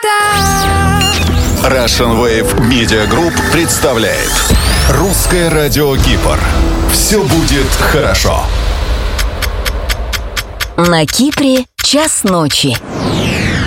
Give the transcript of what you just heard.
Russian Wave Media Group представляет Русское радио Кипр. Все будет хорошо. На Кипре 1:00 ночи.